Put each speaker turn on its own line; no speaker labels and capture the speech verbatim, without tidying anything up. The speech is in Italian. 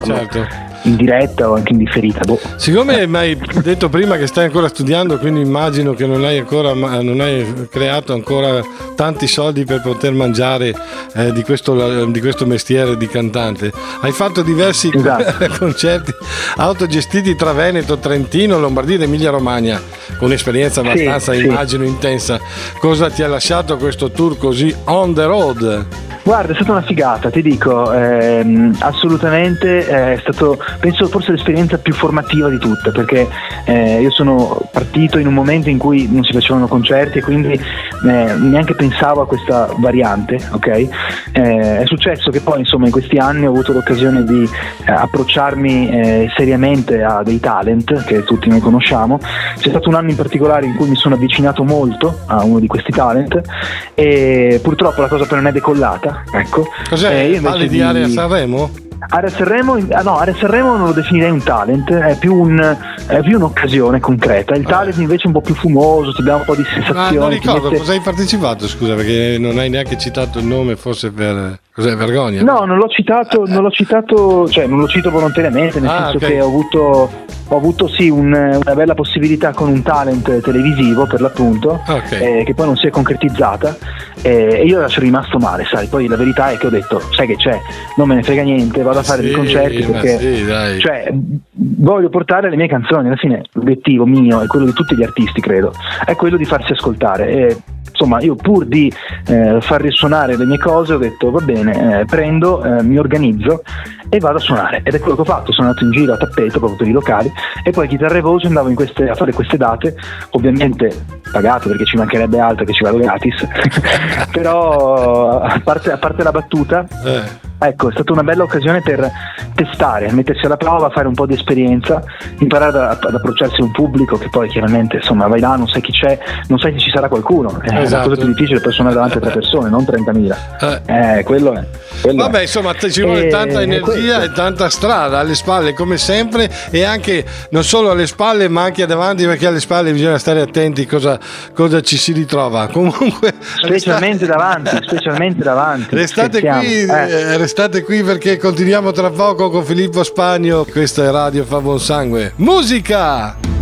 certo.
In diretta o anche in differita. Boh.
Siccome mi hai detto prima che stai ancora studiando, quindi immagino che non hai ancora non hai creato ancora tanti soldi per poter mangiare eh, di, questo, di questo mestiere di cantante. Hai fatto diversi
esatto.
concerti autogestiti tra Veneto, Trentino, Lombardia ed Emilia Romagna, con un'esperienza abbastanza,
sì,
immagino,
sì.
intensa. Cosa ti ha lasciato questo tour così on the road?
Guarda, è stata una figata, ti dico, ehm, assolutamente è stato, penso forse l'esperienza più formativa di tutte, perché eh, io sono partito in un momento in cui non si facevano concerti e quindi eh, neanche pensavo a questa variante, ok? Eh, è successo che poi insomma in questi anni ho avuto l'occasione di eh, approcciarmi eh, seriamente a dei talent che tutti noi conosciamo. C'è stato un anno in particolare in cui mi sono avvicinato molto a uno di questi talent e purtroppo la cosa poi non è decollata. Ecco.
Cos'è? Eh, Parli di, di Area Sanremo?
Area Sanremo, ah no, Area Sanremo non lo definirei un talent, è più, un, è più un'occasione concreta. Il talent invece è un po' più fumoso, ti abbiamo un po' di sensazioni.
Ma non ricordo,
mette...
cosa hai partecipato? Scusa, perché non hai neanche citato il nome, forse per... Cos'è, vergogna?
No, non l'ho citato, non l'ho citato, cioè non lo cito volontariamente, nel ah, senso okay. che ho avuto, ho avuto sì un, una bella possibilità con un talent televisivo per l'appunto, okay. eh, che poi non si è concretizzata eh, e io sono rimasto male, sai, poi la verità è che ho detto, sai che c'è, non me ne frega niente, vado a fare
sì,
dei concerti perché
sì, dai.
Cioè, voglio portare le mie canzoni, alla fine l'obiettivo mio e quello di tutti gli artisti credo, è quello di farsi ascoltare e, insomma, io pur di eh, far risuonare le mie cose ho detto va bene, eh, prendo, eh, mi organizzo e vado a suonare, ed è quello che ho fatto. Sono andato in giro a tappeto proprio per i locali e poi chitarra e voce andavo in queste, a fare queste date, ovviamente pagato perché ci mancherebbe altro che ci vado gratis però a parte, a parte la battuta eh. Ecco, è stata una bella occasione per testare, mettersi alla prova, fare un po' di esperienza, imparare ad, ad approcciarsi a un pubblico che poi chiaramente insomma vai là, non sai chi c'è, non sai se ci sarà qualcuno, è esatto. La cosa più difficile per suonare davanti a tre persone, non trentamila. Eh, eh quello è. Quello
Vabbè,
è.
insomma, ci vuole e, tanta energia e tanta strada alle spalle, come sempre, e anche non solo alle spalle, ma anche davanti, perché alle spalle bisogna stare attenti cosa, cosa ci si ritrova. Comunque,
specialmente restate... davanti, specialmente davanti.
Restate Scherziamo. qui. Eh. Restate qui perché continuiamo tra poco con Filippo Spagno. Questa è Radio Fa Buon Sangue. Musica!